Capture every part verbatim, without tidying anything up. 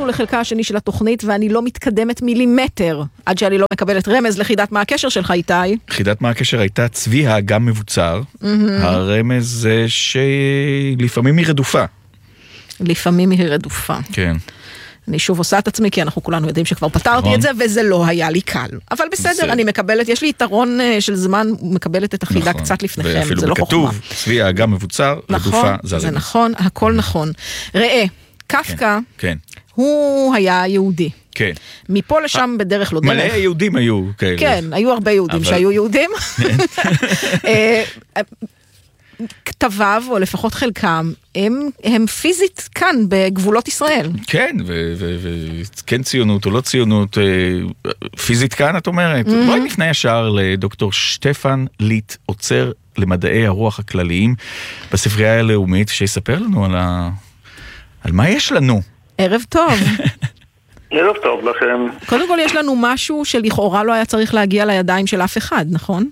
הגענו לחלקה השני של התוכנית, ואני לא מתקדמת מילימטר, עד שאני לא מקבלת רמז לחידת מה הקשר שלך, איתי. חידת מה הקשר הייתה צבי האגם מבוצר. הרמז זה שלפעמים היא רדופה. לפעמים היא רדופה. כן. אני שוב עושה את עצמי, כי אנחנו כולנו יודעים שכבר פתרתי את זה, וזה לא היה לי קל. אבל בסדר, אני מקבלת, יש לי יתרון של זמן, מקבלת את החידה קצת לפניכם, זה לא חוכמה. ואפילו בכתוב, צבי האגם מבוצר, רדופה, זה זה נכון, הכל נכון. ראה, קפקא, הוא היה יהודי. כן. מפה לשם בדרך לא דרך. מלא יהודים היו כאלה. כן, היו הרבה יהודים שהיו יהודים. כתביו, או לפחות חלקם, הם, הם פיזית כאן, בגבולות ישראל. כן, וכן ציונות או לא ציונות, פיזית כאן, את אומרת. בואי נפנה ישר לדוקטור שטפן ליט, עוצר למדעי הרוח הכלליים, בספרייה הלאומית, שיספר לנו על, ה... על מה יש לנו. ערב טוב. ערב טוב לכם. קודם כל, יש לנו משהו שלכאורה לא היה צריך להגיע לידיים של אף אחד, נכון?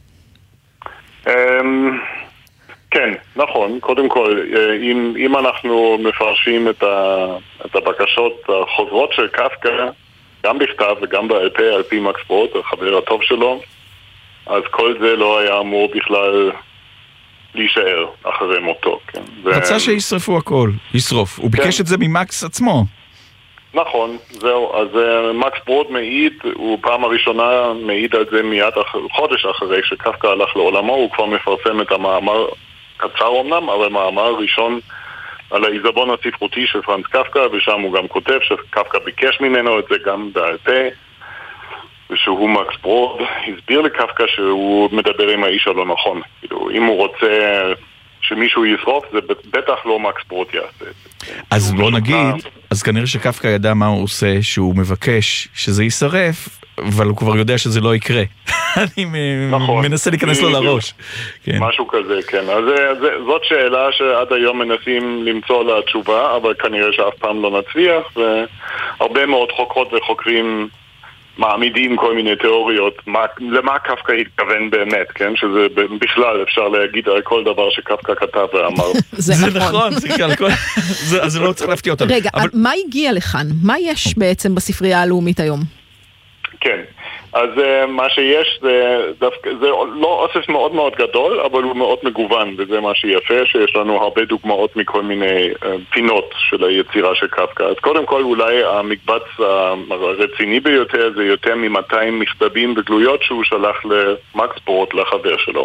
כן, נכון. קודם כל, אם, אם אנחנו מפרשים את, ה, את הבקשות החוזרות של קפקא, גם בכתב וגם בעל פה, על פי מקס ברוט, החבר הטוב שלו, אז כל זה לא היה אמור בכלל להישאר אחרי מותו. כן. רצה שישרפו הכל, ישרוף. הוא ביקש כן. את זה ממקס עצמו. נכון, זהו. אז מקס ברוט מעיד, הוא פעם הראשונה מעיד על זה מיד אח, חודש אחרי שקפקא הלך לעולמו, הוא כבר מפרסם את המאמר קצר אמנם, אבל מאמר ראשון על העיזבון הספרותי של פרנץ קפקא, ושם הוא גם כותב שקפקא ביקש ממנו את זה גם בעל פה, ושהוא מקס ברוט הסביר לקפקא שהוא מדבר עם האיש הלא נכון. כאילו, אם הוא רוצה שמישהו ישרוף, זה בטח לא מקס ברוט יעשה. אז בוא נגיד, אז כנראה שקפקא ידע מה הוא עושה, שהוא מבקש שזה יישרף, אבל הוא כבר יודע שזה לא יקרה. אני מנסה להיכנס לו לראש. משהו כזה, כן. אז זאת שאלה שעד היום מנסים למצוא לה תשובה, אבל כנראה שאף פעם לא נצליח, והרבה מאוד חוקרות וחוקרים מעמידים כל מיני תיאוריות, למה קפקא התכוון באמת, כן? שזה בכלל אפשר להגיד על כל דבר שקפקא כתב ואמר. זה נכון. אז זה לא צריך להפתיע אותנו. רגע, מה הגיע לכאן? מה יש בעצם בספרייה הלאומית היום? כן, אז uh, מה שיש זה, דווקא, זה לא אוסף מאוד מאוד גדול, אבל הוא מאוד מגוון, וזה מה שיפה, שיש לנו הרבה דוגמאות מכל מיני uh, פינות של היצירה של קפקא. אז קודם כל אולי המקבץ הרציני ביותר זה יותר מ-מאתיים מכתבים וגלויות שהוא שלח למקס ברוט, לחבר שלו.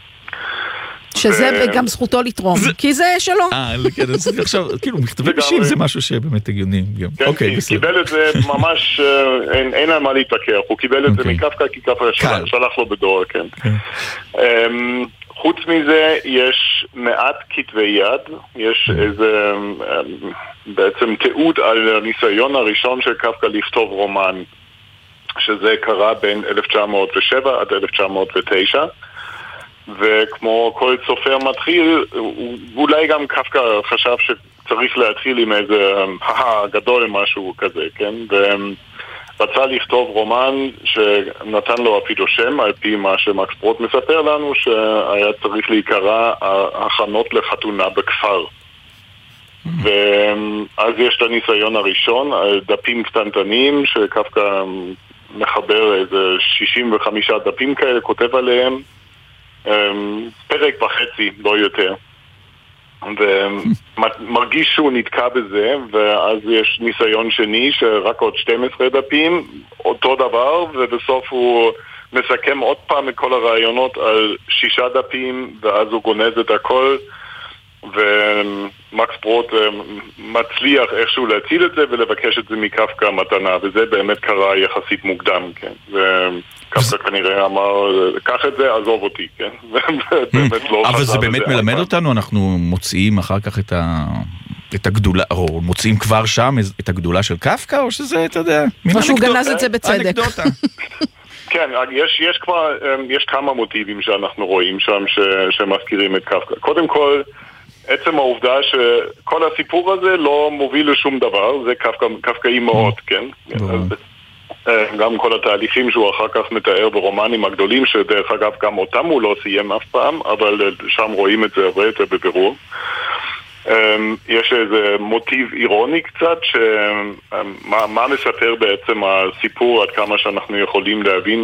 שזה גם זכותו לתרום, כי זה שלו. אה, כן, אז עכשיו, כאילו, מכתבים אישיים זה משהו שבאמת הגיוני. כן, הוא קיבל את זה ממש, אין על מה להתווכח, הוא קיבל את זה מקפקא, כי קפקא שלח לו בדואר, כן. חוץ מזה, יש מעט כתבי יד, יש איזה, בעצם תיעוד על הניסיון הראשון של קפקא לכתוב רומן, שזה קרה בין אלף תשע מאות ושבע עד אלף תשע מאות ותשע, וכמו כל סופר מתחיל, אולי גם קפקא חשב שצריך להתחיל עם איזה גדול משהו כזה, כן? ורצה לכתוב רומן שנתן לו אפילו שם, על פי מה שמקס ברוט מספר לנו, שהיה צריך להיקרא הכנות לחתונה בכפר. ואז יש את הניסיון הראשון על דפים קטנטנים שקפקא מחבר איזה שישים וחמישה דפים כאלה, כותב עליהם פרק וחצי, לא יותר, ומרגיש שהוא נתקע בזה, ואז יש ניסיון שני שרק עוד שנים עשר דפים, אותו דבר, ובסוף הוא מסכם עוד פעם את כל הרעיונות על שישה דפים, ואז הוא גונז את הכל, ומקס ברוט מצליח איכשהו להציל את זה ולבקש את זה מקפקא מתנה, וזה באמת קרה יחסית מוקדם, כן. וקפקא כנראה אמר, קח את זה, עזוב אותי, כן. אבל זה באמת מלמד אותנו, אנחנו מוצאים אחר כך את ה... את הגדולה, או מוצאים כבר שם את הגדולה של קפקא, או שזה, אתה יודע, או שהוא גנז את זה בצדק. אנקדוטה. כן, יש, יש כבר, יש כמה מוטיבים שאנחנו רואים שם ש, שמזכירים את קפקא. קודם כל, עצם העובדה שכל הסיפור הזה לא מוביל לשום דבר, זה קפקא, קפקאי מאוד, כן? גם כל התהליכים שהוא אחר כך מתאר ברומנים הגדולים, שדרך אגב גם אותם הוא לא סיים אף פעם, אבל שם רואים את זה הרבה יותר בבירור. יש איזה מוטיב אירוני קצת, שמה מה מספר בעצם הסיפור עד כמה שאנחנו יכולים להבין